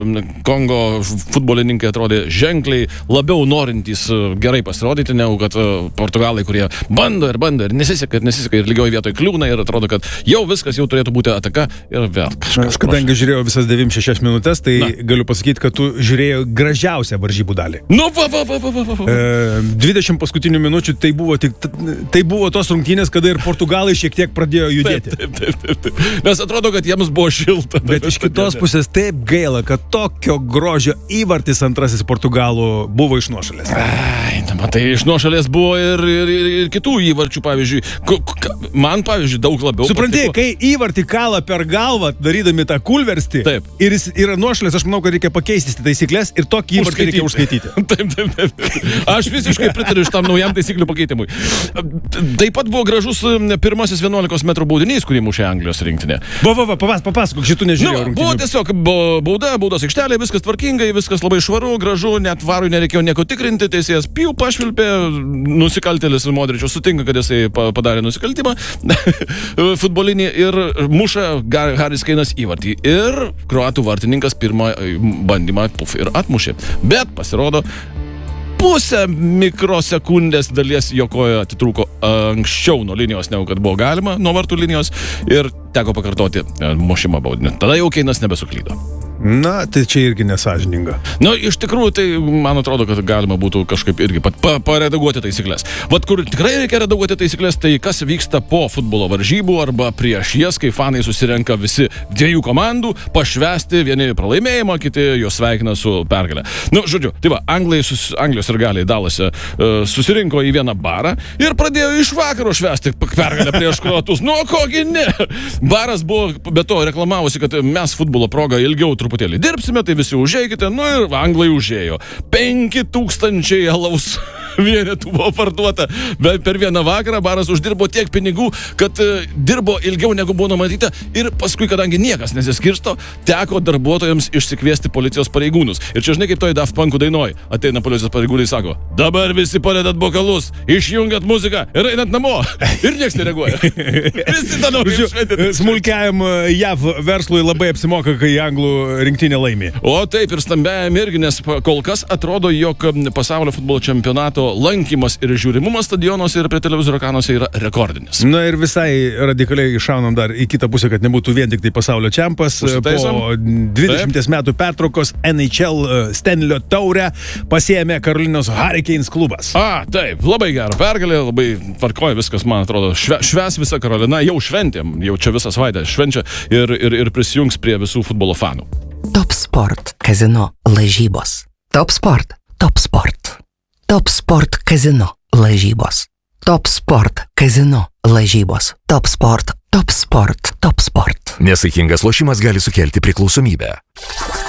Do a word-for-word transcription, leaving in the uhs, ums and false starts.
Kongo futbolininkai atrodė ženkliai labiau norintys gerai pasirodyti, negu kad portugalai, kurie bando ir bando ir nesiseka, ir nesiseka, ir lygioj vietoj kliūna, ir atrodo, kad jau viskas jau turėtų būti ataka ir vėl kažkas. Aš kadangi žiūrėjau visas devyniasdešimt šešias minutės, tai Na. galiu pasakyti, kad tu žiūrėjai gražiausią varžybų dalį. Nu, va, va, va, va, va, va. E, dvidešimt paskutinių minučių tai buvo, tik, tai buvo tos rungtynės, kada ir portugalai šiek tiek pradėjo judėti. Taip, taip, taip, taip. Nes atrodo, kad jiems buvo šilta. Bet iš kitos pusės taip gaila, kad tokio grožio įvartis antrasis portugalų buvo iš nuošalės. Ai, tai iš nuošalės buvo ir, ir, ir, ir kitų įvarčių, pavyzdžiui. Man, pavyzdžiui, daug labiau. Suprantate, kai įvartį kala per galvą, darydami tą kulverstį, taip. Ir jis yra nuošalės, aš manau, kad reikia pakeisti taisyklės ir tokį įvartį reikia užskaityti. Taip, taip, taip. Aš visiškai pritariu šitam naujam taisyklių pakeitimui. Taip pat buvo gražus pirmasis vienuolikos metrų baudinys, kurį mušė Anglijos rinktinė. Va, va, va, papasakok, šitų nežiūrėjau. Nu, buvo tiesiog bauda, baudos aikštelė, viskas tvarkingai, viskas labai švaru, gražu, net varui nereikėjo nieko tikrinti, teisėjas piu pašvilpė, nusikaltėlis Modričius sutinka, kad jisai padarė nusikaltimą futbolinį ir muša Haris Keinas įvartį. Ir kroatų vartininkas pirmą bandymą puf ir atmušė. Bet pasirodo, pusę mikrosekundės dalies jo koja atitrūko anksčiau nuo linijos, negu kad buvo galima, nuo vartų linijos, ir teko pakartoti mušimą baudinį. Tada jau Keinas nebesuklydo. Na, tai čia irgi nesažininga. Nu, iš tikrųjų, tai man atrodo, kad galima būtų kažkaip irgi pat pa, paredaguoti taisyklės. Vat kur tikrai reikia redaguoti taisyklės, tai kas vyksta po futbolo varžybų arba prieš jas, kai fanai susirenka visi dviejų komandų, pašvesti vieni pralaimėjimą, kiti juos sveikina su pergalė. Nu, žodžiu, tai va, Anglai, sus, Anglijos ir Galiai Dalase uh, susirinko į vieną barą ir pradėjo iš vakaro švesti pergalę prieš kroatus. Nu, kogi ne? Baras buvo, be to, reklamavosi, kad mes futbolo progą ilgiau truputėlį dirbsime, tai visi užeikite, nu ir Anglai užėjo. Penki tūkstančiai alaus vienetų buvo parduota, bet per vieną vakarą baras uždirbo tiek pinigų, kad uh, dirbo ilgiau negu buvo numatyta, ir paskui, kadangi niekas nesiskirsto, teko darbuotojams išsikviesti policijos pareigūnus. Ir čia žinai, kaip toj Daft Punkų dainoj, ateina policijos pareigūnai, sako, dabar visi padedat bokalus, išjungiat muziką ir einat namo. Ir nieks nereaguoja. Visi tą nori išvedėti. Smulkiajam J A V verslui labai apsimoka, kai anglų rinktinė laimė. O taip, ir stambiajam irgi, nes kol kas atrodo, jog pasaulio futbolo čempionato lankymas ir žiūrimumas stadionuose ir prie televizorių ekranuose yra rekordinis. Na ir visai radikaliai iššaunam dar į kitą pusę, kad nebūtų vien tik tai pasaulio čempas. Užsitaisom. Po dvidešimties metų pertraukos N H L Stanlio taurę pasiėmė Karolinos Hurricanes klubas. A, taip, labai gera pergalė, labai tvarkoja viskas, man atrodo. Šve, šves visa Karolina, jau šventėm, jau čia visą savaitę švenčia ir, ir, ir prisijungs prie visų futbolo fanų. Top Sport Kazino lažybos. Top Sport, Top Sport. Top Sport Kazino lažybos. Top Sport Kazino lažybos. Top Sport, Top Sport, Top Sport. Nesaikingas lošimas gali sukelti priklausomybę.